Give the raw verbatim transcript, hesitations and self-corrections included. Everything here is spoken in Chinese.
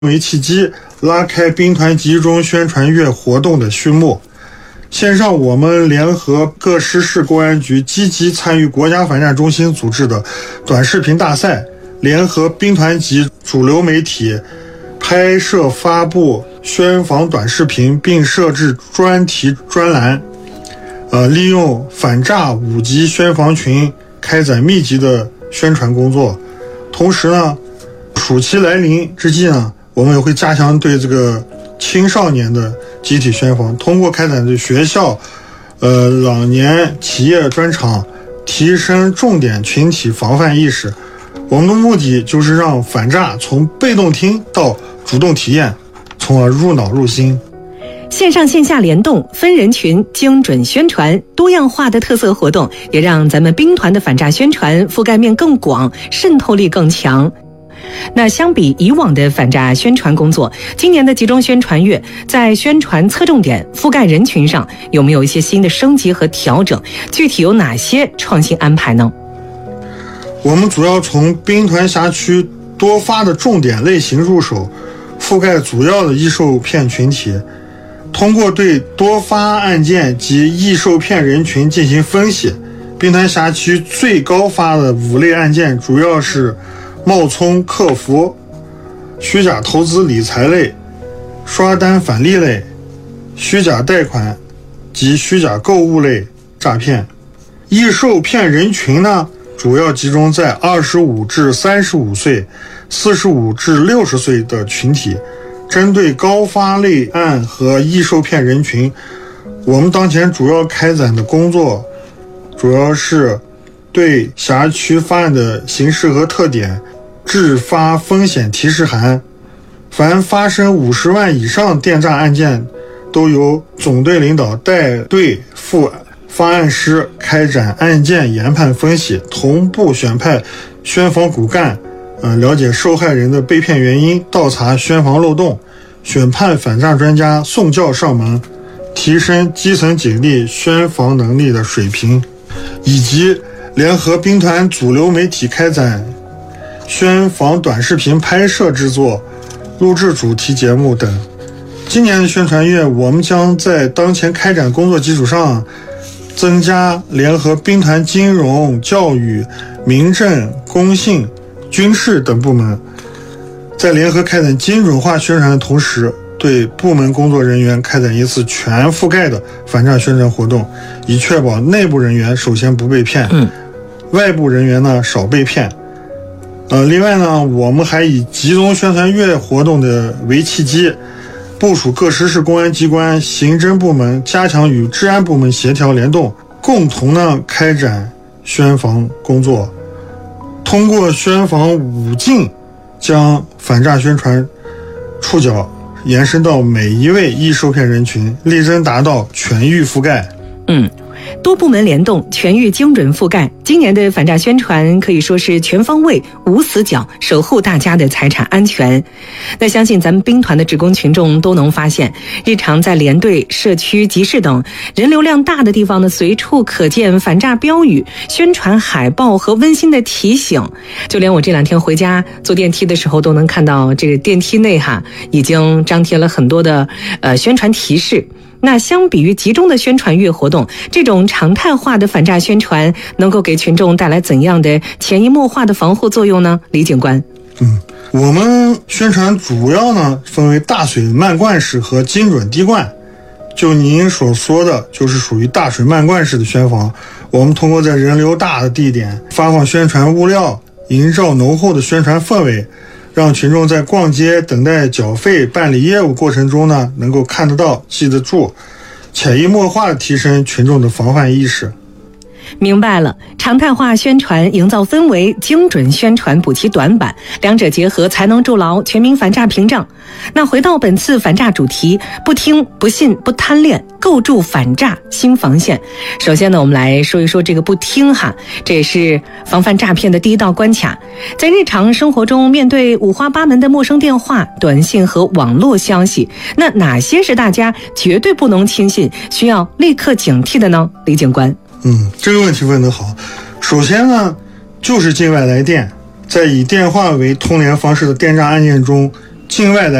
为契机，拉开兵团集中宣传月活动的序幕。线上我们联合各市市公安局积极参与国家反诈中心组织的短视频大赛，联合兵团级主流媒体拍摄发布宣防短视频，并设置专题专栏，呃，利用反诈五级宣防群开展密集的宣传工作。同时呢，暑期来临之际呢，我们也会加强对这个青少年的集体宣防，通过开展对学校、呃老年、企业专场，提升重点群体防范意识。我们的目的就是让反诈从被动听到主动体验，从而入脑入心。 线上线下联动，分人群，精准宣传，多样化的特色活动，也让咱们兵团的反诈宣传覆盖面更广，渗透力更强。那相比以往的反诈宣传工作，今年的集中宣传月在宣传侧重点、覆盖人群上有没有一些新的升级和调整？具体有哪些创新安排呢？ 我们主要从兵团辖区多发的重点类型入手，覆盖主要的易受骗群体，通过对多发案件及易受骗人群进行分析。兵团辖区最高发的五类案件主要是冒充客服、虚假投资理财类、刷单返利类、虚假贷款及虚假购物类诈骗。易受骗人群呢，主要集中在二十五至三十五岁、四十五至六十岁的群体。针对高发类案和易受骗人群，我们当前主要开展的工作主要是对辖区发案的形式和特点制发风险提示函，凡发生五十万以上电诈案件，都由总队领导带队赴发案师开展案件研判分析，同步选派宣防骨干，呃，了解受害人的被骗原因，倒查宣防漏洞，选判反诈专家送教上门，提升基层警力宣防能力的水平，以及联合兵团主流媒体开展宣防短视频拍摄制作、录制主题节目等。今年的宣传月，我们将在当前开展工作基础上，增加联合兵团金融、教育、民政、工信、军事等部门，在联合开展精准化宣传的同时，对部门工作人员开展一次全覆盖的反诈宣传活动，以确保内部人员首先不被骗，嗯，外部人员呢少被骗。呃，另外呢，我们还以集中宣传月活动的为契机，部署各市市公安机关、刑侦部门加强与治安部门协调联动，共同呢开展宣防工作，通过宣防五禁，将反诈宣传触角延伸到每一位易受骗人群，力争达到全域覆盖。 嗯，多部门联动，全域精准覆盖。今年的反诈宣传可以说是全方位、无死角，守护大家的财产安全。那相信咱们兵团的职工群众都能发现，日常在连队、社区、集市等人流量大的地方呢，随处可见反诈标语、宣传海报和温馨的提醒。就连我这两天回家坐电梯的时候，都能看到这个电梯内哈已经张贴了很多的呃宣传提示。那相比于集中的宣传月活动，这种常态化的反诈宣传能够给群众带来怎样的潜移默化的防护作用呢？李警官。 嗯，我们宣传主要呢分为大水漫灌式和精准滴灌。就您所说的，就是属于大水漫灌式的宣防。我们通过在人流大的地点发放宣传物料，营造浓厚的宣传氛围，让群众在逛街、等待缴费、办理业务过程中呢，能够看得到、记得住，潜移默化地提升群众的防范意识。 明白了，常态化宣传营造氛围，精准宣传补齐短板，两者结合才能筑牢全民反诈屏障。那回到本次反诈主题，不听、不信、不贪恋，构筑反诈新防线。首先呢，我们来说一说这个不听哈，这也是防范诈骗的第一道关卡。在日常生活中，面对五花八门的陌生电话、短信和网络消息，那哪些是大家绝对不能轻信，需要立刻警惕的呢？李警官。 嗯，这个问题问得好。首先呢，就是境外来电，在以电话为通联方式的电诈案件中， 境外的